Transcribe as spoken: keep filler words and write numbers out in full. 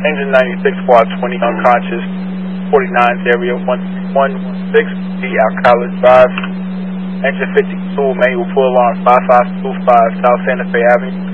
Engine ninety-six, squad twenty, unconscious, forty-ninth area, one one six, D, Alcala Drive. Engine fifty-two, manual pull alarm, five five two five, South Santa Fe Avenue.